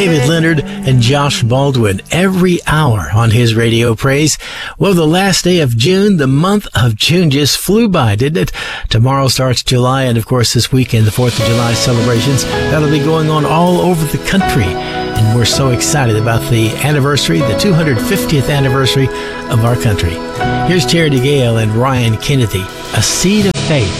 David Leonard and Josh Baldwin every hour on his Radio Praise. Well, the last day of June, the month of June just flew by, didn't it? Tomorrow starts July, and of course this weekend, the 4th of July celebrations. That'll be going on all over the country. And we're so excited about the anniversary, the 250th anniversary of our country. Here's Terry DeGale and Ryan Kennedy, A Seed of Faith.